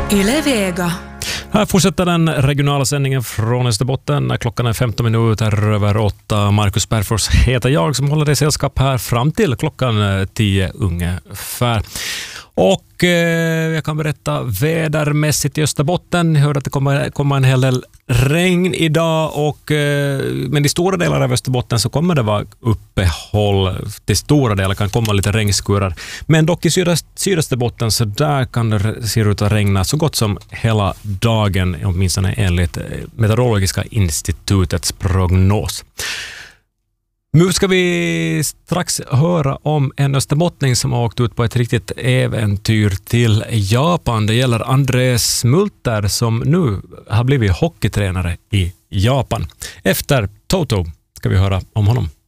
Yle Vega. Här fortsätter den regionala sändningen från Österbotten. Klockan är 15 minuter över 8. Marcus Bergfors heter jag som håller dig sällskap här fram till klockan 10 ungefär. Och jag kan berätta vädermässigt i Österbotten. Jag hörde att det kommer en hel del regn idag, men i stora delar av Österbotten så kommer det vara uppehåll. Till stora delar kan komma lite regnskurar. Men dock i sydösterbotten så där kan det se ut att regna så gott som hela dagen, åtminstone enligt Meteorologiska institutets prognos. Nu ska vi strax höra om en österbottning som har åkt ut på ett riktigt äventyr till Japan. Det gäller Andres Multer som nu har blivit hockeytränare i Japan. Efter Toto ska vi höra om honom.